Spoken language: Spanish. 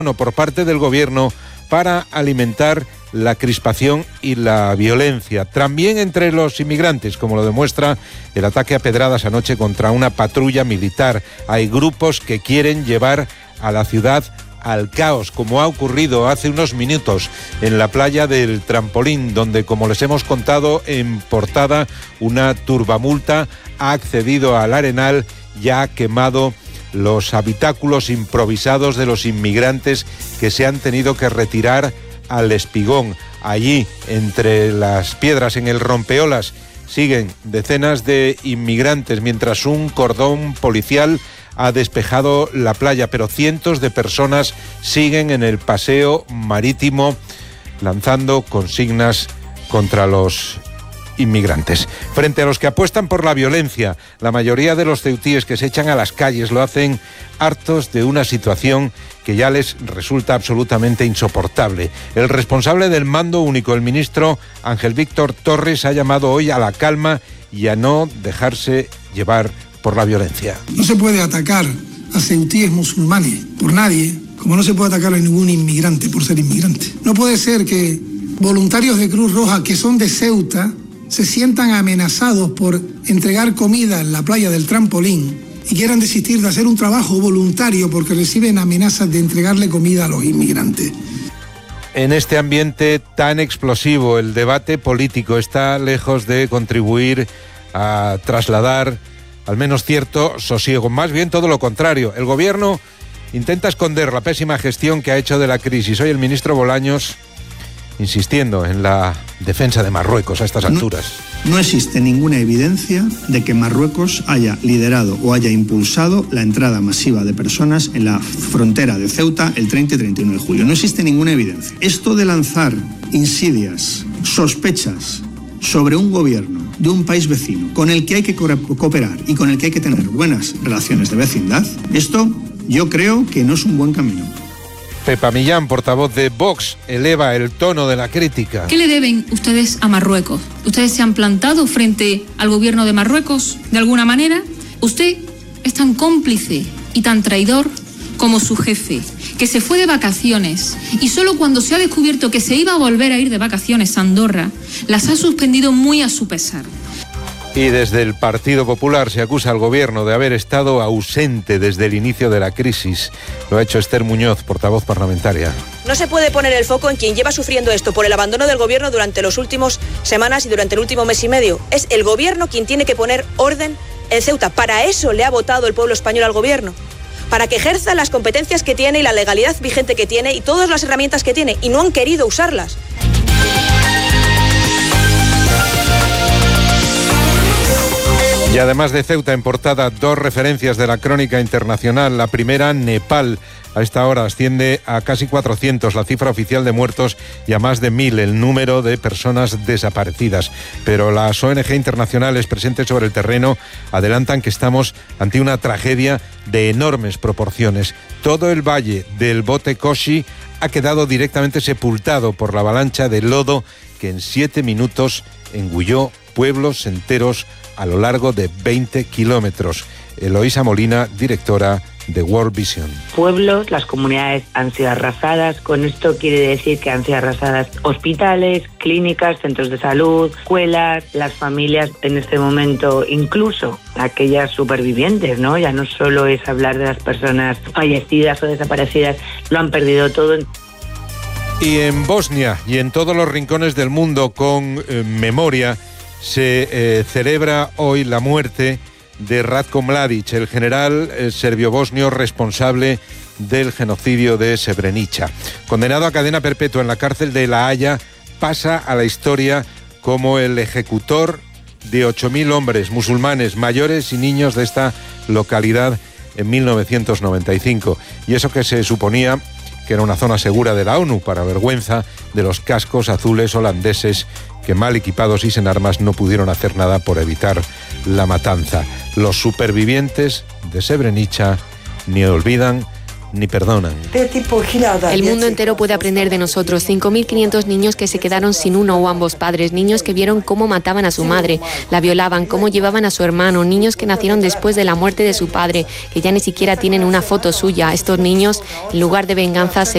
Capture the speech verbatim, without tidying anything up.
por parte del gobierno para alimentar la crispación y la violencia, también entre los inmigrantes, como lo demuestra el ataque a pedradas anoche contra una patrulla militar. Hay grupos que quieren llevar a la ciudad al caos, como ha ocurrido hace unos minutos en la playa del Trampolín, donde, como les hemos contado en portada, una turbamulta ha accedido al arenal y ha quemado los habitáculos improvisados de los inmigrantes que se han tenido que retirar al Espigón. Allí, entre las piedras, en el rompeolas, siguen decenas de inmigrantes, mientras un cordón policial ha despejado la playa, pero cientos de personas siguen en el paseo marítimo lanzando consignas contra los inmigrantes. Frente a los que apuestan por la violencia, la mayoría de los ceutíes que se echan a las calles lo hacen hartos de una situación que ya les resulta absolutamente insoportable. El responsable del mando único, el ministro Ángel Víctor Torres, ha llamado hoy a la calma y a no dejarse llevar por la violencia. No se puede atacar a ceutíes musulmanes por nadie, como no se puede atacar a ningún inmigrante por ser inmigrante. No puede ser que voluntarios de Cruz Roja que son de Ceuta se sientan amenazados por entregar comida en la playa del Trampolín y quieran desistir de hacer un trabajo voluntario porque reciben amenazas de entregarle comida a los inmigrantes. En este ambiente tan explosivo, el debate político está lejos de contribuir a trasladar al menos cierto sosiego. Más bien todo lo contrario. El gobierno intenta esconder la pésima gestión que ha hecho de la crisis. Hoy el ministro Bolaños insistiendo en la defensa de Marruecos a estas alturas. No, no existe ninguna evidencia de que Marruecos haya liderado o haya impulsado la entrada masiva de personas en la frontera de Ceuta el treinta y treinta y uno de julio. No existe ninguna evidencia. Esto de lanzar insidias, sospechas sobre un gobierno de un país vecino con el que hay que cooperar y con el que hay que tener buenas relaciones de vecindad, esto yo creo que no es un buen camino. Pepa Millán, portavoz de Vox, eleva el tono de la crítica. ¿Qué le deben ustedes a Marruecos? ¿Ustedes se han plantado frente al gobierno de Marruecos de alguna manera? Usted es tan cómplice y tan traidor como su jefe, que se fue de vacaciones y solo cuando se ha descubierto que se iba a volver a ir de vacaciones a Andorra, las ha suspendido muy a su pesar. Y desde el Partido Popular se acusa al gobierno de haber estado ausente desde el inicio de la crisis. Lo ha hecho Esther Muñoz, portavoz parlamentaria. No se puede poner el foco en quien lleva sufriendo esto por el abandono del gobierno durante las últimas semanas y durante el último mes y medio. Es el gobierno quien tiene que poner orden en Ceuta. Para eso le ha votado el pueblo español al gobierno. Para que ejerza las competencias que tiene y la legalidad vigente que tiene y todas las herramientas que tiene. Y no han querido usarlas. Y además de Ceuta, en portada, dos referencias de la crónica internacional. La primera, Nepal. A esta hora asciende a casi cuatrocientos la cifra oficial de muertos y a más de mil el número de personas desaparecidas. Pero las O N Ge internacionales presentes sobre el terreno adelantan que estamos ante una tragedia de enormes proporciones. Todo el valle del Bote Koshi ha quedado directamente sepultado por la avalancha de lodo que en siete minutos engulló pueblos enteros a lo largo de veinte kilómetros. Eloísa Molina, directora de World Vision. Pueblos, las comunidades han sido arrasadas. Con esto quiere decir que han sido arrasadas hospitales, clínicas, centros de salud, escuelas, las familias en este momento, incluso aquellas supervivientes, ¿no? Ya no solo es hablar de las personas fallecidas o desaparecidas, lo han perdido todo. Y en Bosnia y en todos los rincones del mundo con eh, memoria se eh, celebra hoy la muerte de Ratko Mladic, el general eh, serbio-bosnio responsable del genocidio de Srebrenica. Condenado a cadena perpetua en la cárcel de La Haya, pasa a la historia como el ejecutor de ocho mil hombres musulmanes, mayores y niños de esta localidad en mil novecientos noventa y cinco. Y eso que se suponía que era una zona segura de la ONU, para vergüenza de los cascos azules holandeses que, mal equipados y sin armas, no pudieron hacer nada por evitar la matanza. Los supervivientes de Srebrenica ni olvidan ni perdonan. El mundo entero puede aprender de nosotros. cinco mil quinientos niños que se quedaron sin uno o ambos padres, niños que vieron cómo mataban a su madre, la violaban, cómo llevaban a su hermano, niños que nacieron después de la muerte de su padre, que ya ni siquiera tienen una foto suya. Estos niños, en lugar de venganza, se